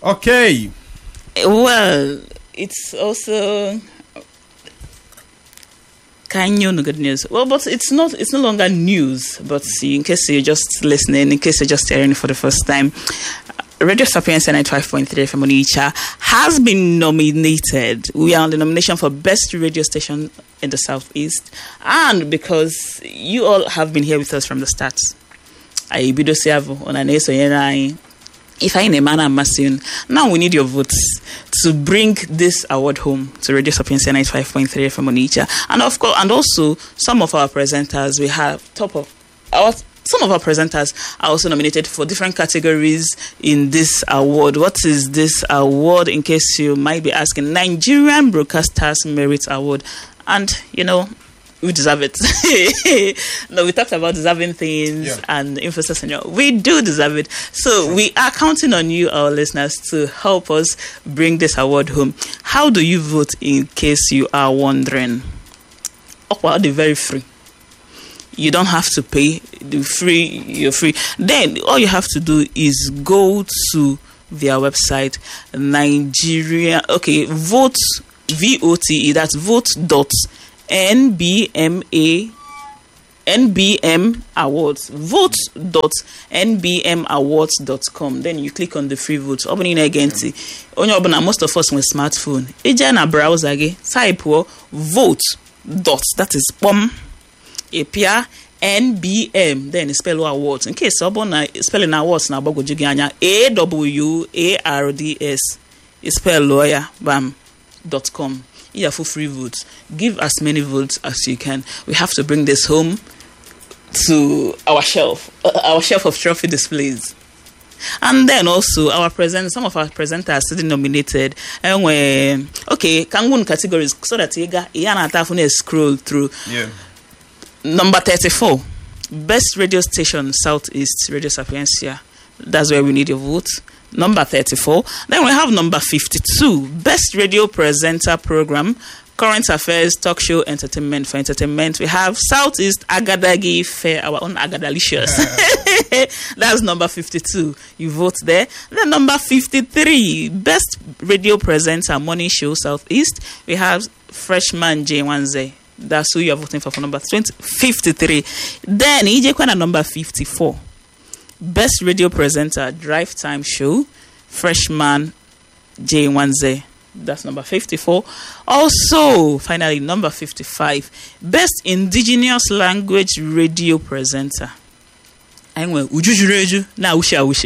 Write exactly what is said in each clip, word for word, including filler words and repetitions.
Okay. Well, it's also kind of good news. Well, but it's not. It's no longer news. But in case you're just listening, in case you're just hearing it for the first time, Radio Sapientia ninety-five point three F M Onitsha has been nominated. We are on the nomination for Best Radio Station in the Southeast. And because you all have been here with us from the start, I bido siavu on an eso yenai. If I am a man, now we need your votes to bring this award home to Radio Sapientia ninety-five point three F M Onitsha. And of course, and also some of our presenters, we have top of our Some of our presenters are also nominated for different categories in this award. What is this award, in case you might be asking? Nigerian Broadcasters Merit Award. And, you know, we deserve it. No, we talked about deserving things yeah. and emphasis on you. We do deserve it. So we are counting on you, our listeners, to help us bring this award home. How do you vote, in case you are wondering? Oh, well, they're very free. You don't have to pay. The free, you're free. Then all you have to do is go to their website, Nigeria. Okay, vote V O T E. That's vote dot N B M A N B M Awards. Vote dot N B M awards dot com. Then you click on the free vote. Opening again. Most of us with smartphone. Eja na browser again. Type vote dot. That is pom. Apia N B M, then spell awards. In case someone spelling awards na bogo jiganya A W A R D S spell lawyer bam dot com. You have for free votes. Give as many votes as you can. We have to bring this home to our shelf, uh, our shelf of trophy displays. And then also our present, some of our presenters are still nominated. And we okay, Kangun categories so that you got you scroll through. Yeah. Number thirty-four, Best Radio Station Southeast, Radio Sapientia. That's where we need your vote. Number thirty-four. Then we have number fifty-two, Best Radio Presenter Program, Current Affairs, Talk Show, Entertainment. For entertainment, we have Southeast Agadagi Fair, our own Agadalicious. That's number fifty-two. You vote there. Then number fifty-three, Best Radio Presenter Morning Show Southeast. We have Freshman J Wanze. That's who you are voting for for number fifty-three. Then E J Kwana number fifty-four. Best Radio Presenter Drive Time Show, Freshman J Wanze. That's number fifty-four. Also, finally, number fifty-five. Best Indigenous Language Radio Presenter. Anyway, Ujujureju na Usha Ushe.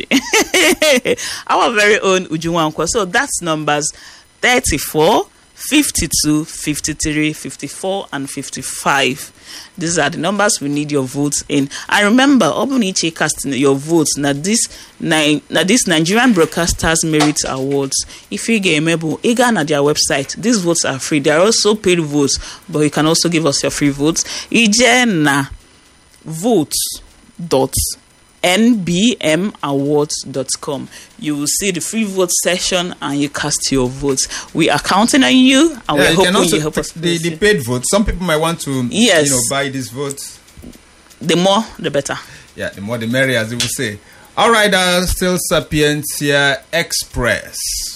Our very own Ujuwankwa. So that's numbers thirty-four. fifty-two, fifty-three, fifty-four, and fifty-five. These are the numbers we need your votes in. I remember, Obuniche casting your votes. Now this, now this Nigerian Broadcasters Merit Awards. If you get able, you go on their website. These votes are free. They are also paid votes, but you can also give us your free votes. Ijena votes dot N B M awards dot com. You will see the free vote section and you cast your votes. We are counting on you and yeah, we're hoping also you help us. The, the paid votes. Some people might want to yes. you know, buy these votes. The more, the better. Yeah, the more the merrier, as they will say. All right, uh, still Sapientia Express.